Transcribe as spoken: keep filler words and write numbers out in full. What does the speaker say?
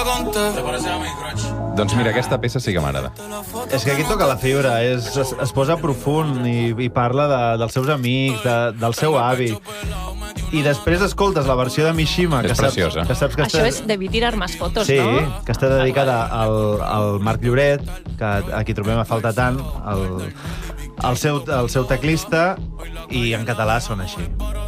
Doncs mira, aquesta peça sí que m'agrada. És que aquí toca la fibra, és, es, es posa profund i, i parla de, dels seus amics, de, del seu avi. I després escoltes la versió de Mishima, És que saps, preciosa. que saps que Això està... és Debí tirar más fotos, Sí, no? que està dedicada al, al Marc Lloret, que a qui trobem a faltar tant, el, el, seu, el seu teclista, i en català són així.